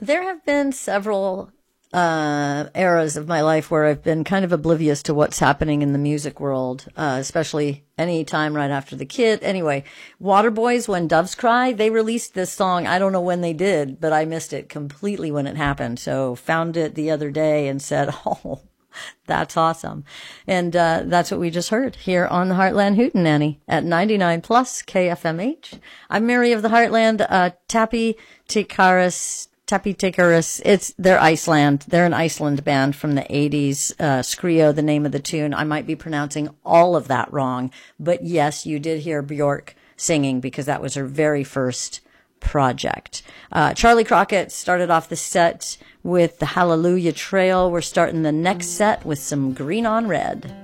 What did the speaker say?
There have been several eras of my life where I've been kind of oblivious to what's happening in the music world, especially any time right after the kid. Anyway, Waterboys, When Doves Cry, they released this song. I don't know when they did, but I missed it completely when it happened. So found it the other day and said, oh, that's awesome. And that's what we just heard here on the Heartland Hootenanny at 99 plus KFMH. I'm Mary of the Heartland, Tappy Tikaris. They're Iceland. They're an Iceland band from the 80s. Skrio, the name of the tune. I might be pronouncing all of that wrong, but yes, you did hear Bjork singing because that was her very first project. Charlie Crockett started off the set with the Hallelujah Trail. We're starting the next set with some Green on Red.